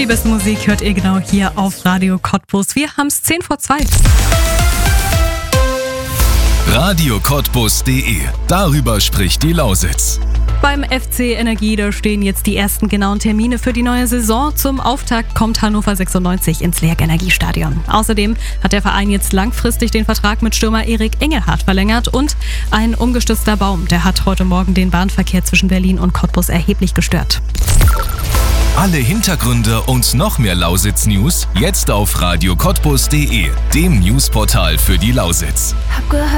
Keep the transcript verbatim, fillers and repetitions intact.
Die beste Musik hört ihr genau hier auf Radio Cottbus. Wir haben es zehn vor zwei. radio cottbus punkt de. Darüber spricht die Lausitz. Beim F C Energie, da stehen jetzt die ersten genauen Termine für die neue Saison. Zum Auftakt kommt Hannover sechsundneunzig ins L E A G Energiestadion. Außerdem hat der Verein jetzt langfristig den Vertrag mit Stürmer Erik Engelhardt verlängert und ein umgestürzter Baum, der hat heute Morgen den Bahnverkehr zwischen Berlin und Cottbus erheblich gestört. Alle Hintergründe und noch mehr Lausitz-News jetzt auf radio cottbus punkt de, dem Newsportal für die Lausitz.